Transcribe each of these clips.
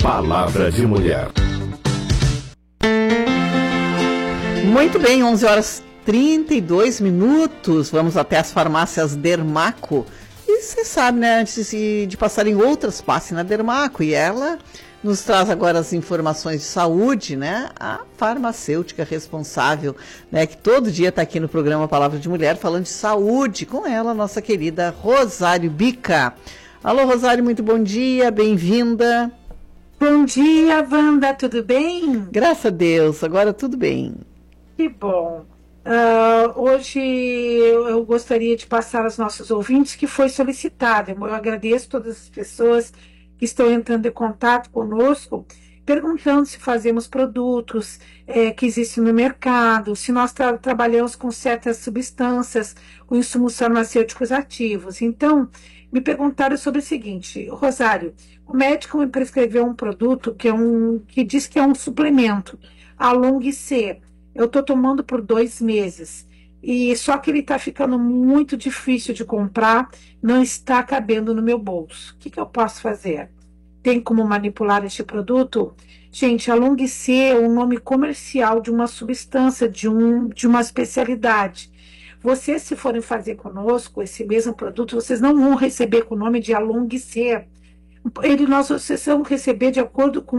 Palavra de Mulher. Muito bem, 11 horas 32 minutos. Vamos até as farmácias Dermaco. E você sabe, né, antes de passar em outras, passe na Dermaco. E ela nos traz agora as informações de saúde, né? A farmacêutica responsável, né, que todo dia está aqui no programa Palavra de Mulher falando de saúde. Com ela, nossa querida Rosário Bica. Alô, Rosário, muito bom dia, bem-vinda. Bom dia, Wanda, tudo bem? Graças a Deus, agora tudo bem. Que bom. Hoje eu gostaria de passar aos nossos ouvintes que foi solicitado. Eu agradeço todas as pessoas que estão entrando em contato conosco, perguntando se fazemos produtos que existem no mercado, se nós trabalhamos com certas substâncias, com insumos farmacêuticos ativos. Então, me perguntaram sobre o seguinte: Rosário, o médico me prescreveu um produto que diz que é um suplemento, a Long C. Eu estou tomando por 2 meses, e só que ele está ficando muito difícil de comprar, não está cabendo no meu bolso. O que eu posso fazer? Tem como manipular este produto? Gente, a Long C é o nome comercial de uma substância, de uma especialidade. Vocês, se forem fazer conosco esse mesmo produto, vocês não vão receber com o nome de Long C. Vocês vão receber de acordo com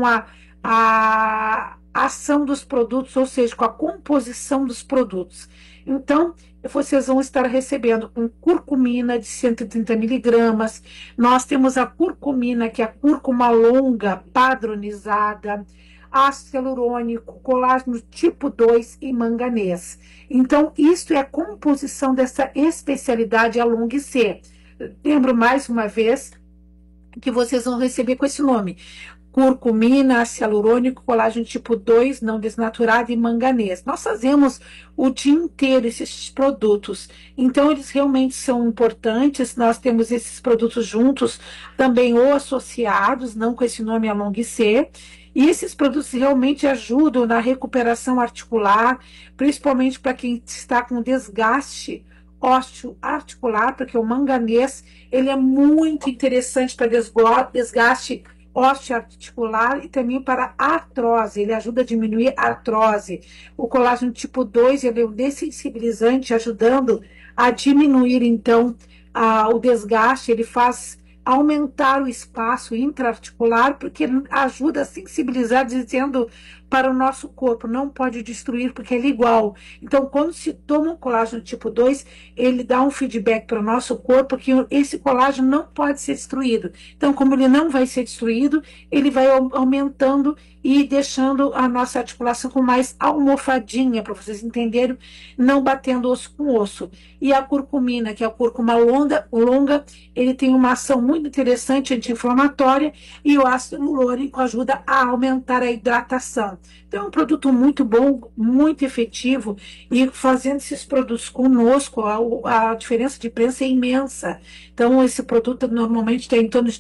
a ação dos produtos, ou seja, com a composição dos produtos. Então, vocês vão estar recebendo com curcumina de 130 miligramas. Nós temos a curcumina, que é a cúrcuma longa padronizada, ácido hialurônico, colágeno tipo 2 e manganês. Então, isso é a composição dessa especialidade, a Long C. Lembro mais uma vez que vocês vão receber com esse nome: curcumina, ácido hialurônico, colágeno tipo 2 não desnaturado e manganês. Nós fazemos o dia inteiro esses produtos, então eles realmente são importantes. Nós temos esses produtos juntos, também ou associados, não com esse nome, a Long C. E esses produtos realmente ajudam na recuperação articular, principalmente para quem está com desgaste osteoarticular, porque o manganês ele é muito interessante para desgaste osteoarticular e também para artrose. Ele ajuda a diminuir a artrose. O colágeno tipo 2 ele é um dessensibilizante, ajudando a diminuir, então, o desgaste. Ele faz aumentar o espaço intraarticular, porque ajuda a sensibilizar, dizendo para o nosso corpo: não pode destruir, porque ele é igual. Então, quando se toma um colágeno tipo 2, ele dá um feedback para o nosso corpo que esse colágeno não pode ser destruído. Então, como ele não vai ser destruído, ele vai aumentando e deixando a nossa articulação com mais almofadinha, para vocês entenderem, não batendo osso com osso. E a curcumina, que é a cúrcuma longa, ele tem uma ação muito interessante anti-inflamatória, e o ácido hialurônico ajuda a aumentar a hidratação. Então é um produto muito bom, muito efetivo, e fazendo esses produtos conosco, a diferença de preço é imensa. Então esse produto normalmente está em torno de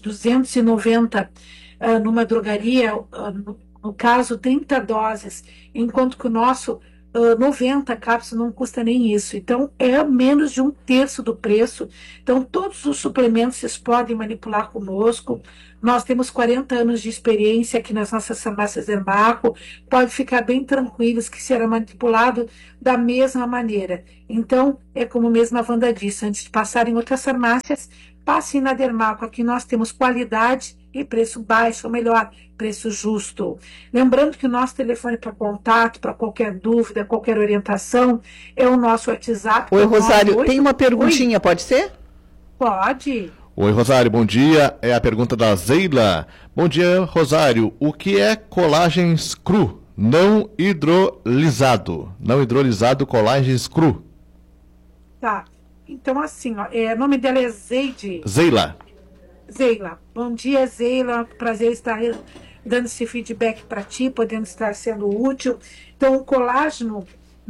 290 numa drogaria, no caso 30 doses, enquanto que o nosso 90 cápsulas não custa nem isso. Então é menos de 1/3 do preço. Então todos os suplementos vocês podem manipular conosco. Nós temos 40 anos de experiência aqui nas nossas farmácias Dermaco. Pode ficar bem tranquilos que será manipulado da mesma maneira. Então, é como mesmo a Wanda disse, antes de passar em outras farmácias, passe na Dermaco. Aqui nós temos qualidade e preço baixo, ou melhor, preço justo. Lembrando que o nosso telefone para contato, para qualquer dúvida, qualquer orientação, é o nosso WhatsApp. Oi, Rosário, tem uma perguntinha, pode ser? Pode. Oi, Rosário, bom dia. É a pergunta da Zeila. Bom dia, Rosário. O que é colágenes cru, não hidrolisado? Não hidrolisado, colágenes cru. Tá. Então, assim, ó, o nome dela é Zeide. Zeila. Zeila. Bom dia, Zeila. Prazer estar dando esse feedback para ti, podendo estar sendo útil. Então, o colágeno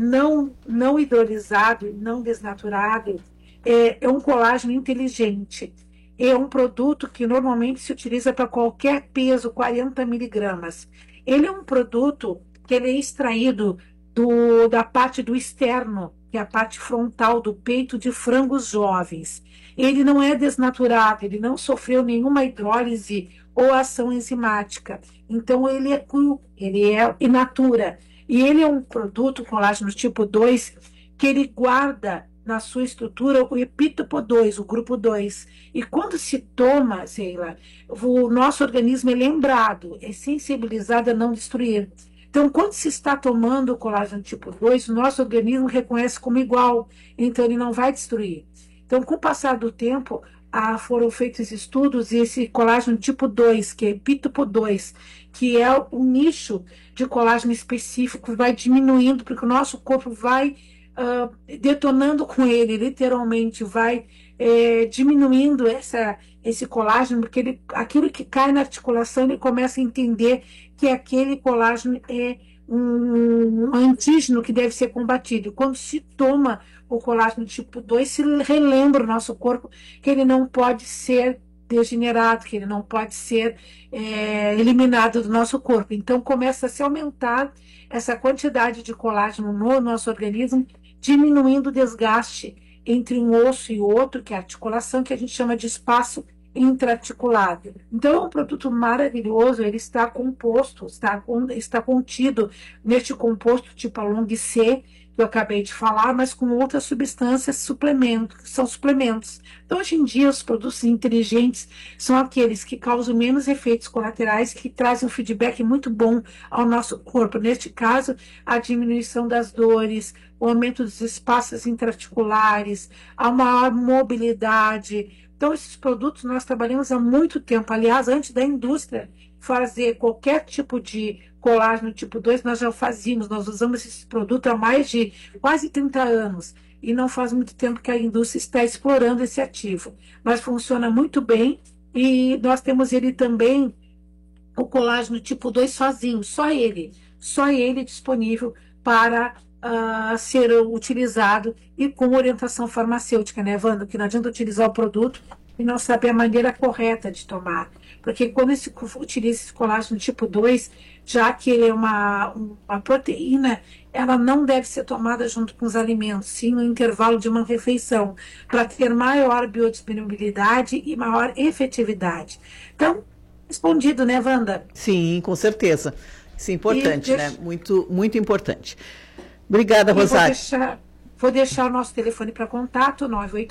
não hidrolisado, não desnaturado, é um colágeno inteligente. É um produto que normalmente se utiliza para qualquer peso, 40 miligramas. Ele é um produto que ele é extraído da parte do externo, que é a parte frontal do peito de frangos jovens. Ele não é desnaturado, ele não sofreu nenhuma hidrólise ou ação enzimática. Então, ele é cru, ele é in natura. E ele é um produto, colágeno tipo 2, que ele guarda na sua estrutura o epítopo 2, o grupo 2. E quando se toma, Sheila, o nosso organismo é lembrado, é sensibilizado a não destruir. Então, quando se está tomando o colágeno tipo 2, o nosso organismo reconhece como igual, então ele não vai destruir. Então, com o passar do tempo, foram feitos estudos e esse colágeno tipo 2, que é epítopo 2, que é um nicho de colágeno específico, vai diminuindo, porque o nosso corpo vai detonando com ele, literalmente vai diminuindo esse colágeno, porque aquilo que cai na articulação, ele começa a entender que aquele colágeno é um antígeno que deve ser combatido. Quando se toma o colágeno tipo 2, se relembra o nosso corpo que ele não pode ser degenerado, que ele não pode ser eliminado do nosso corpo. Então começa a se aumentar essa quantidade de colágeno no nosso organismo, diminuindo o desgaste entre um osso e outro, que é a articulação, que a gente chama de espaço intraarticulado. Então é um produto maravilhoso, ele está composto, está contido neste composto tipo Along C, que eu acabei de falar, mas com outras substâncias que são suplementos. Então, hoje em dia, os produtos inteligentes são aqueles que causam menos efeitos colaterais, que trazem um feedback muito bom ao nosso corpo. Neste caso, a diminuição das dores, o aumento dos espaços intraarticulares, a maior mobilidade. Então, esses produtos nós trabalhamos há muito tempo. Aliás, antes da indústria fazer qualquer tipo de colágeno tipo 2, nós já fazíamos, nós usamos esse produto há mais de quase 30 anos. E não faz muito tempo que a indústria está explorando esse ativo. Mas funciona muito bem e nós temos ele também, o colágeno tipo 2 sozinho, só ele disponível para ser utilizado e com orientação farmacêutica, né, Wanda? Que não adianta utilizar o produto e não saber a maneira correta de tomar. Porque quando se utiliza esse colágeno tipo 2, já que ele é uma proteína, ela não deve ser tomada junto com os alimentos, sim no intervalo de uma refeição, para ter maior biodisponibilidade e maior efetividade. Então, respondido, né, Wanda? Sim, com certeza. Isso é importante, né? Muito, muito importante. Obrigada, Rosário. Vou deixar o nosso telefone para contato,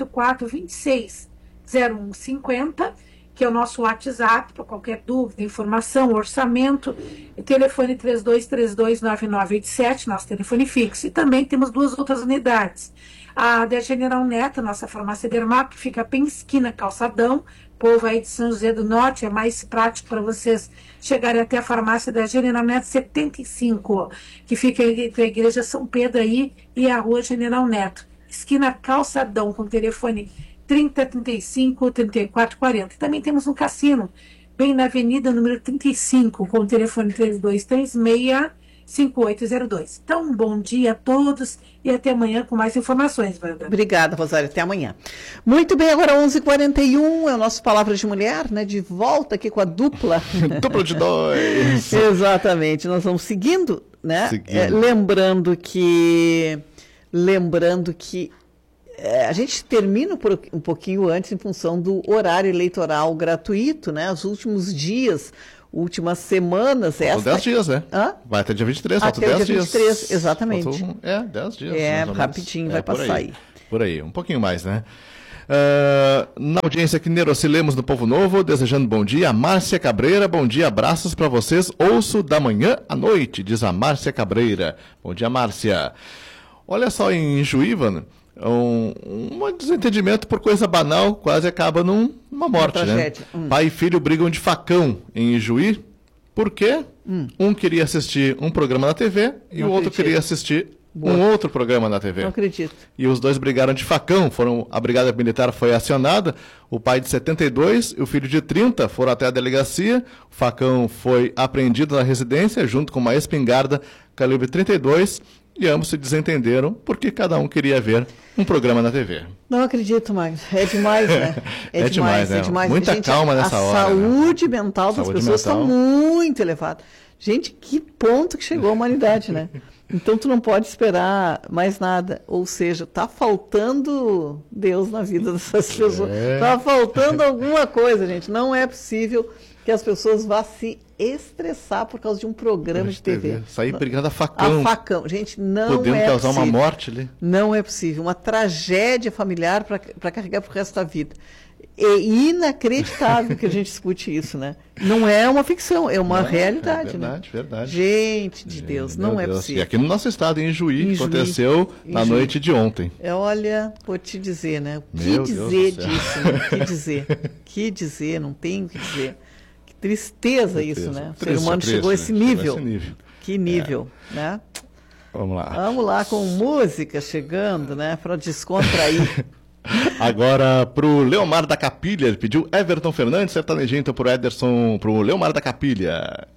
984-26-0150, que é o nosso WhatsApp, para qualquer dúvida, informação, orçamento. O telefone 3232-9987, nosso telefone fixo. E também temos 2 outras unidades. A da General Neto, nossa farmácia Dermac, que fica bem esquina, Calçadão. Povo aí de São José do Norte, é mais prático para vocês chegarem até a farmácia da General Neto 75, que fica entre a Igreja São Pedro aí e a Rua General Neto. Esquina Calçadão, com telefone 3035-3440. Também temos um cassino, bem na avenida número 35, com o telefone 3236-5802. Então, bom dia a todos e até amanhã com mais informações, Wanda. Obrigada, Rosário. Até amanhã. Muito bem, agora 11h41 é o nosso Palavra de Mulher, né? De volta aqui com a dupla. Dupla de 2. Exatamente. Nós vamos seguindo, né? Lembrando que a gente termina um pouquinho antes em função do horário eleitoral gratuito, né? Os últimos dias, últimas semanas. Faltam 10 dias, né? Hã? Vai até dia 23, faltam 10 dia dias. 23, exatamente. Faltam, 10 dias. Rapidinho vai passar aí. Por aí, um pouquinho mais, né? Na audiência aqui, Nerocilemos do Povo Novo, desejando bom dia. A Márcia Cabreira, bom dia, abraços para vocês. Ouço da manhã à noite, diz a Márcia Cabreira. Bom dia, Márcia. Olha só, em Juíva, um desentendimento por coisa banal quase acaba numa morte, né? Pai e filho brigam de facão em Ijuí. Por quê? Um queria assistir um programa na TV e o outro queria assistir um outro programa na TV. Não acredito. E os dois brigaram de facão. A Brigada Militar foi acionada. O pai de 72 e o filho de 30 foram até a delegacia. O facão foi apreendido na residência junto com uma espingarda calibre 32. E ambos se desentenderam porque cada um queria ver um programa na TV. Não acredito, Magno. É demais, né? É demais. Muita calma nessa hora. A saúde mental das pessoas está muito elevada. Gente, que ponto que chegou a humanidade, né? Então tu não pode esperar mais nada. Ou seja, está faltando Deus na vida dessas pessoas. Está faltando alguma coisa, gente. Não é possível que as pessoas vão se estressar por causa de um programa de TV. Sair brigando a facão. A facão. Gente, não podendo é causar possível. uma morte ali. Não é possível. Uma tragédia familiar para carregar pro resto da vida. É inacreditável que a gente escute isso, né? Não é uma ficção, é uma realidade, verdade, né? Verdade. Gente de Deus, não é possível. E aqui no nosso estado, em Juí, que aconteceu na noite de ontem. Olha, vou te dizer, né? O que Meu dizer Deus do céu. disso, né? Que dizer? Que dizer? Não tenho o que dizer. Que tristeza isso, né? O ser humano chegou a esse nível. Que nível, né? Vamos lá. Vamos lá com música chegando, né? Para descontrair. Agora, pro Leomar da Capilha, ele pediu Everton Fernandes, sertanejinho, então pro Ederson, pro Leomar da Capilha.